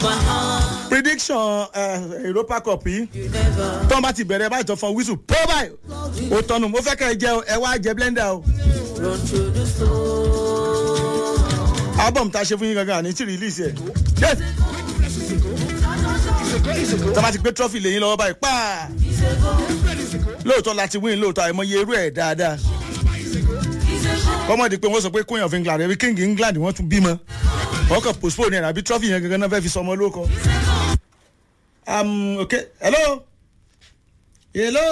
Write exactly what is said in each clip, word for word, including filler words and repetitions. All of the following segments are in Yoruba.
prediction uh, Europa Cup yìí tó ń bá ti bẹ̀rẹ̀ báyìí tó fọn wíṣù pọ́ báyìí ó tọ́nu mo fẹ́ kẹ́ ẹ jẹ ẹ wá jẹ blender o. album tá a ṣe fún yín gangan àní tí release ẹ̀ tó bá ti gbé trophy lẹ́yìn lọ́wọ́ báyìí pàà lóòótọ́ láti win lóòótọ́ àìmọye irú ẹ̀ dáadáa kọ́mọ̀dé pé wọ́n sọ pé queen of England ẹ̀rí king England wọ́n tún bímọ wọ́n kàn postpone ẹ̀ àbí trophy yẹn gangan náà fẹ́ fi sọmọ lóko. um okay hello hello.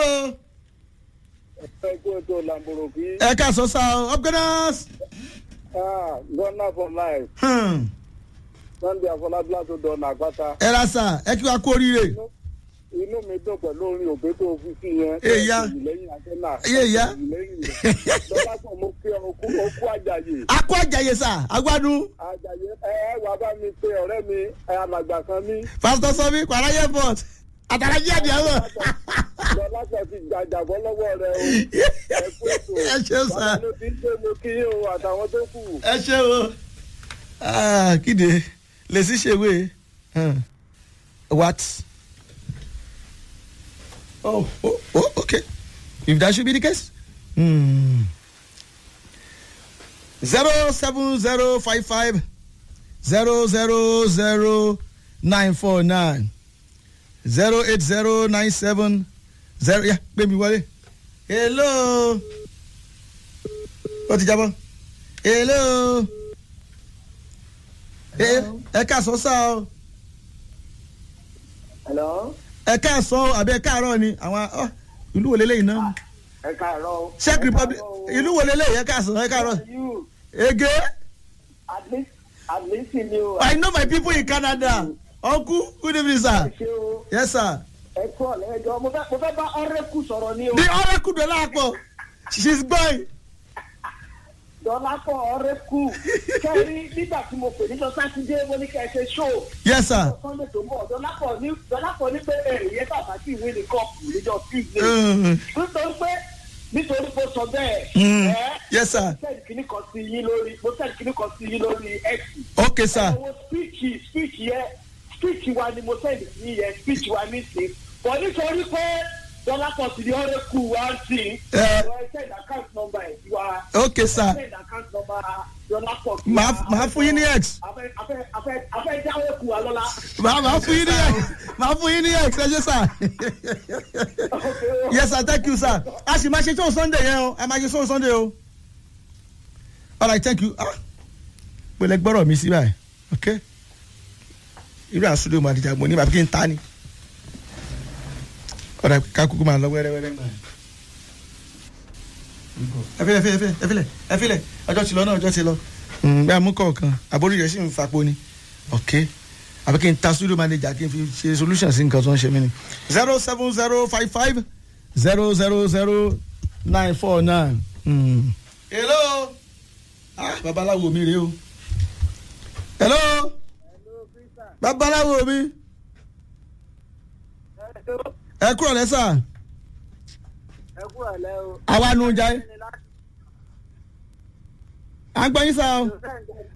ẹ ká sọ sá o upgunners. ah gunner for life. sunday afọlábílà tó dọ̀nà àgbàtà. ẹ ra sá ẹ kí wàá kú oríire. inú mi dùn pẹ̀lú orin òbí tó fi sí yẹn. èyá èyá. lọ́wọ́ sọ mo fi okú okú àjàyè. akú àjàyè sá agbádùn. àjàyè ẹ ẹ wàá bá mi pe ọ̀rẹ́ mi ẹ alàgbà kan mi. pásítọ̀ sọ́mi kwara airport àtàlájí àdìyàwó. lọ́lá sọ ti gbàjàbọ́ lọ́wọ́ rẹ o. ẹ kú ètò ẹ ṣe sá. bàbá ló ti ń pè mo kí o àtàwọn tó kù. ẹ ṣe o. kíde lè sí ṣèwé what. Oh, oh, oh, okay. If that should be the case. Hmm. Zero seven zero five five zero zero zero nine four nine zero eight zero nine seven zero. Yeah, baby, what? Hello. What did you Hello. Hello. Ẹ ká sọ sá o. hello. ẹ káàsán àbí ẹ káàárọ̀ ni àwọn ìlú wo lélẹ́yìn náà. ẹ káàárọ̀. Czech Republic ìlú wo lélẹ́yìn ẹ káàsán ẹ káàárọ̀. ege. at least at least ni o. I know my people in Canada. Uncle, good evening sir. Yes sir. ẹ kú ọ̀lẹ́ ẹjọ́ mo fẹ́ mo fẹ́ bá ọ̀rẹ́kù sọ̀rọ̀ ni o. the ọ̀rẹ́kù dọ̀là àpọ̀ she is going. dọ́lápọ̀ ọ̀rẹ́kù kẹ́rí nígbà tí mo pè níjọ́ sátidé mo ní kẹ́ ẹ ṣe show. Yes sir. sunday tó mọ̀ dọ́lápọ̀ ní dọ́lápọ̀ ní pé èyí bàbá tí ìwé ní kọ́ọ̀pù níjọ́ tuesday. nítorí pé nítorí pé ó sọ bẹ́ẹ̀. Yes sir. mo sẹ́ẹ̀dì kìíní kan sí yín lórí mo sẹ́ẹ̀dì kìíní kan sí yín lórí x. Okay sir. ẹ̀wọ̀n speech speech yẹn speech wa ni mo sẹ́ẹ̀dì sí yẹn speech wa ní sí. bọ̀ nítorí pé dọ́lápọ̀ sì ní ọ̀rẹ́kù wá sí. ẹ send account number ẹ̀ sí wa. Okay sir. send account number dọ́lápọ̀ sí wa. màá màá fún yín ní x. afẹ́ afẹ́ afẹ́ afẹ́ jáwé kù wa lọ́la. màá màá fún yín ní x màá fún yín ní x ẹ ṣe sir. Yes sir, thank you sir. a sì máa ṣe show Sunday yẹn o a máa ṣe show Sunday o. All right, thank you. ah pẹ̀lẹ́ gbọ́rọ̀ mi sí báyìí okay irú àsúlẹ̀ ọmọ àdìjà mo ní bàbá kí n ta ni ọ̀rẹ́ ká kúkú máa lọ wẹ́rẹ́wẹ́rẹ́ náà ẹ filẹ̀ ẹ filẹ̀ ẹ filẹ̀ ẹ filẹ̀ ọjọ́ ti lọ náà ọjọ́ ti lọ bí a mú kọ̀ọ̀kan àbórí rẹ̀ sì ń fapò ni okay àbí kí n ta studio manager kí n fi ṣe solution sí nǹkan tó ń ṣe mí ni zero seven zero five five zero zero zero nine four nine. hello ah babaláwo mi rèé o hello babaláwo mi ẹ kúrò lẹ́sà ẹ kúrò lẹ́ o. àwa nu jẹ́ à ń gbọ́ yín sá o.